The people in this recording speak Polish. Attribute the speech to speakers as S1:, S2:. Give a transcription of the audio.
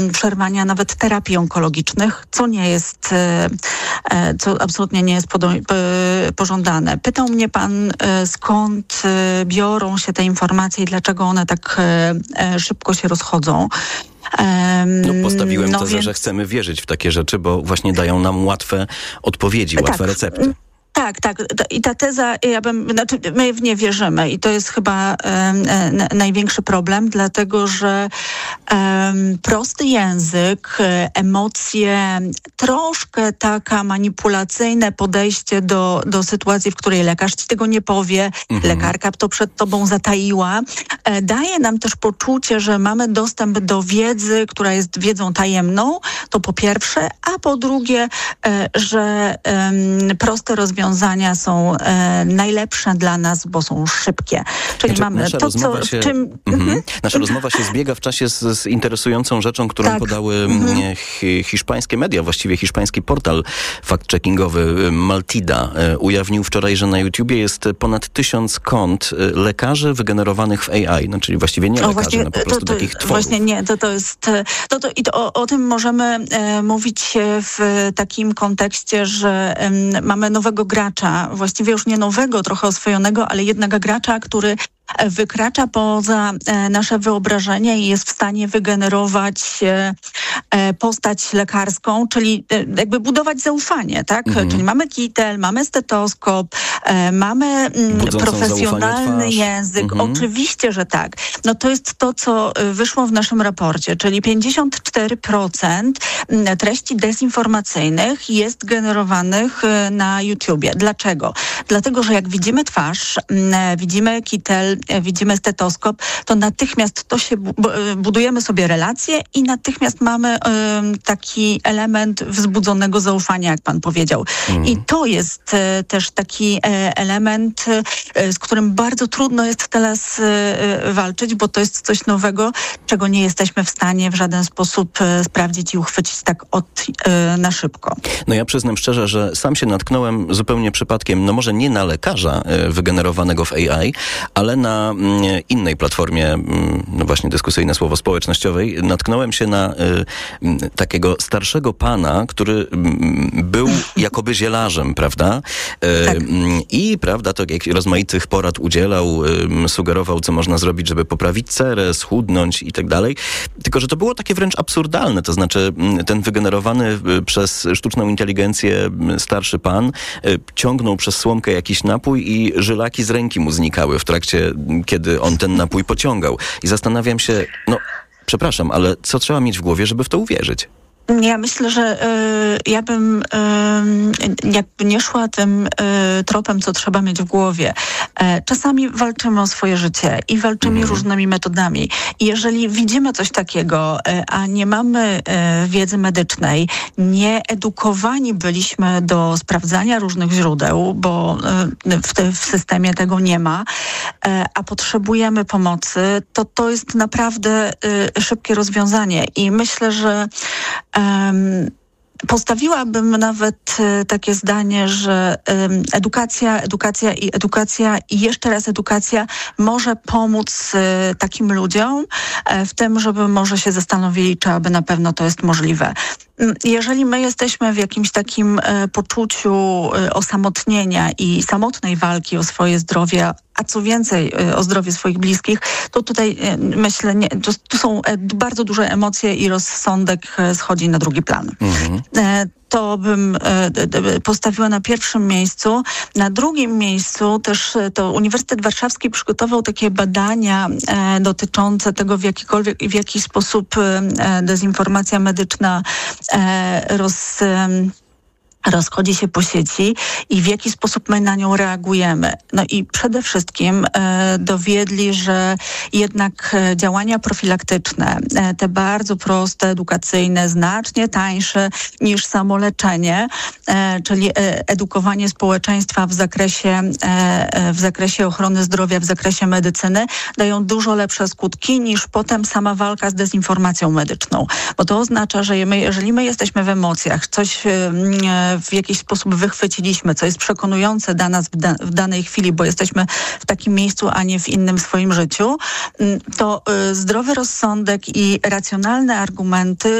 S1: przerwania nawet terapii onkologicznych, co absolutnie nie jest pożądane. Pytał mnie pan, skąd biorą się te informacje i dlaczego one tak szybko się rozchodzą.
S2: Postawiłem tezę, że chcemy wierzyć w takie rzeczy, bo właśnie dają nam łatwe odpowiedzi, łatwe recepty.
S1: Tak. I ta teza, my w nie wierzymy i to jest chyba największy problem, dlatego że prosty język, emocje, troszkę taka manipulacyjne podejście do sytuacji, w której lekarz ci tego nie powie, lekarka to przed tobą zataiła, daje nam też poczucie, że mamy dostęp do wiedzy, która jest wiedzą tajemną, to po pierwsze, a po drugie, że proste rozwiązania są najlepsze dla nas, bo są szybkie. Czyli mamy
S2: Nasza rozmowa się zbiega w czasie z interesującą rzeczą, którą podały hiszpańskie media, właściwie hiszpański portal fact-checkingowy Maltida. Ujawnił wczoraj, że na YouTubie jest ponad 1000 kont lekarzy wygenerowanych w AI, czyli właściwie nie lekarzy, po prostu takich tworów.
S1: Właśnie nie, o tym możemy mówić w takim kontekście, że mamy nowego gracza, właściwie już nie nowego, trochę oswojonego, ale jednak gracza, który wykracza poza nasze wyobrażenie i jest w stanie wygenerować postać lekarską, czyli jakby budować zaufanie, tak? Czyli mamy kitel, mamy stetoskop, mamy profesjonalny język. Oczywiście, że tak. No to jest to, co wyszło w naszym raporcie, czyli 54% treści dezinformacyjnych jest generowanych na YouTubie. Dlaczego? Dlatego, że jak widzimy twarz, widzimy kitel, widzimy stetoskop, to natychmiast budujemy sobie relacje i natychmiast mamy taki element wzbudzonego zaufania, jak pan powiedział. I to jest też taki element, z którym bardzo trudno jest teraz walczyć, bo to jest coś nowego, czego nie jesteśmy w stanie w żaden sposób sprawdzić i uchwycić tak na szybko.
S2: No ja przyznam szczerze, że sam się natknąłem zupełnie przypadkiem, może nie na lekarza wygenerowanego w AI, ale na innej platformie, właśnie dyskusyjne słowo, społecznościowej, natknąłem się na takiego starszego pana, który był jakoby zielarzem, prawda? I, prawda, to jak rozmaitych porad udzielał, sugerował, co można zrobić, żeby poprawić cerę, schudnąć i tak dalej. Tylko, że to było takie wręcz absurdalne, to znaczy ten wygenerowany przez sztuczną inteligencję starszy pan ciągnął przez słomkę jakiś napój i żylaki z ręki mu znikały w trakcie, kiedy on ten napój pociągał. I zastanawiam się, przepraszam, ale co trzeba mieć w głowie, żeby w to uwierzyć?
S1: Ja myślę, że ja bym jakby nie szła tym tropem, co trzeba mieć w głowie. Czasami walczymy o swoje życie i walczymy różnymi metodami. I jeżeli widzimy coś takiego, a nie mamy wiedzy medycznej, nie edukowani byliśmy do sprawdzania różnych źródeł, bo w systemie tego nie ma, a potrzebujemy pomocy, to jest naprawdę szybkie rozwiązanie. I myślę, że postawiłabym nawet takie zdanie, że edukacja i jeszcze raz edukacja może pomóc takim ludziom w tym, żeby może się zastanowili, czy aby na pewno to jest możliwe. Jeżeli my jesteśmy w jakimś takim poczuciu osamotnienia i samotnej walki o swoje zdrowie, a co więcej o zdrowie swoich bliskich, to tutaj myślę, tu są bardzo duże emocje i rozsądek schodzi na drugi plan. To bym postawiła na pierwszym miejscu. Na drugim miejscu też to Uniwersytet Warszawski przygotował takie badania dotyczące tego, w jaki sposób dezinformacja medyczna rozchodzi się po sieci i w jaki sposób my na nią reagujemy. No i przede wszystkim dowiedli, że jednak działania profilaktyczne, te bardzo proste, edukacyjne, znacznie tańsze niż samoleczenie, czyli edukowanie społeczeństwa w zakresie ochrony zdrowia, w zakresie medycyny, dają dużo lepsze skutki niż potem sama walka z dezinformacją medyczną. Bo to oznacza, że jeżeli my jesteśmy w emocjach, coś w jakiś sposób wychwyciliśmy, co jest przekonujące dla nas w danej chwili, bo jesteśmy w takim miejscu, a nie w innym swoim życiu, to zdrowy rozsądek i racjonalne argumenty